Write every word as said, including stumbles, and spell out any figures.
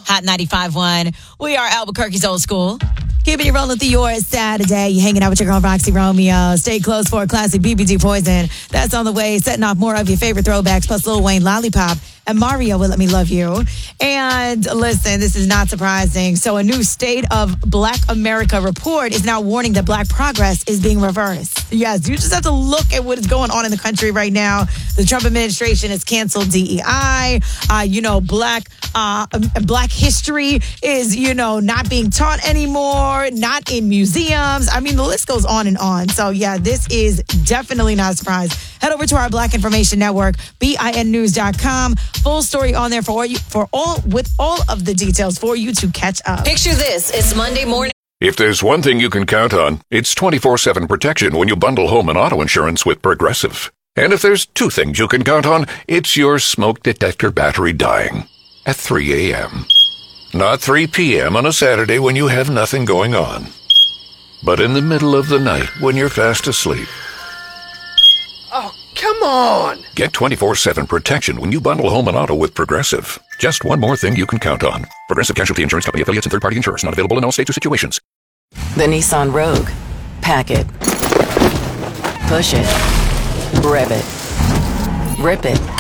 Hot ninety-five point one. We are Albuquerque's old school. Keeping you rolling through your Saturday. You're hanging out with your girl, Roxy Romeo. Stay close for a classic B B D Poison. That's on the way. Setting off more of your favorite throwbacks, plus Lil Wayne Lollipop and Mario Will Let Me Love You. And listen, this is not surprising. So a new State of Black America report is now warning that Black progress is being reversed. Yes, you just have to look at what is going on in the country right now. The Trump administration has canceled D E I. Uh, you know, Black uh, Black history is, you know, not being taught anymore, not in museums. I mean, the list goes on and on. So, yeah, this is definitely not a surprise. Head over to our Black Information Network, B I N news dot com. Full story on there for you, for all with all of the details for you to catch up. Picture this. It's Monday morning. If there's one thing you can count on, it's twenty-four seven protection when you bundle home and auto insurance with Progressive. And if there's two things you can count on, it's your smoke detector battery dying at three a.m. Not three p.m. on a Saturday when you have nothing going on, but in the middle of the night when you're fast asleep. Oh, come on! Get twenty-four seven protection when you bundle home and auto with Progressive. Just one more thing you can count on. Progressive Casualty Insurance Company, affiliates, and third-party insurers. Not available in all states or situations. The Nissan Rogue. Pack it. Push it. Rev it. Rip it.